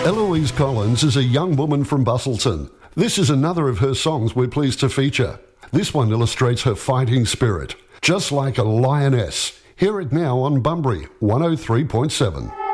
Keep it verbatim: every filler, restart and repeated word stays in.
Eloise Collins is a young woman from Bustleton. This is another of her songs we're pleased to feature. This one illustrates her fighting spirit, just like a lioness. Hear it now on Bunbury one oh three point seven.